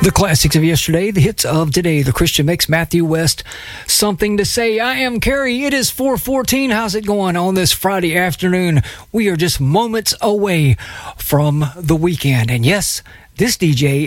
The classics of yesterday, the hits of today, the Christian Mix, Matthew West, Something to Say. I am Carrie. It is 4:14. How's it going on this Friday afternoon? We are just moments away from the weekend. And yes, this DJ